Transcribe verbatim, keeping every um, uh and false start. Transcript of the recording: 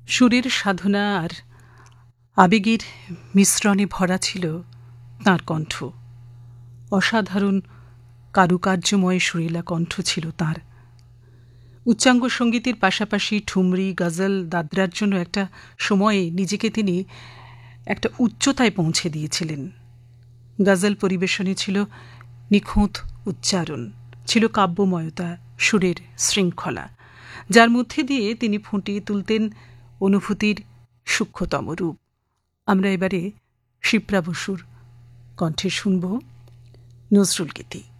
সুরের সাধনা আর আবেগের মিশ্রণে ভরা ছিল তাঁর কণ্ঠ। অসাধারণ কারুকার্যময় সুরেলা কণ্ঠ ছিল তাঁর। উচ্চাঙ্গ সঙ্গীতের পাশাপাশি ঠুমরি, গজল, দাদরার জন্য একটা সময়ে নিজেকে তিনি একটা উচ্চতায় পৌঁছে দিয়েছিলেন। গজল পরিবেশনে ছিল নিখুঁত উচ্চারণ, ছিল কাব্যময়তা, সুরের শৃঙ্খলা, যার মধ্যে দিয়ে তিনি ফুটিয়ে তুলতেন অনুভূতির সূক্ষ্মতম রূপ। আমরা এবারে শিপ্রা বসুর কণ্ঠে শুনব নজরুল গীতি।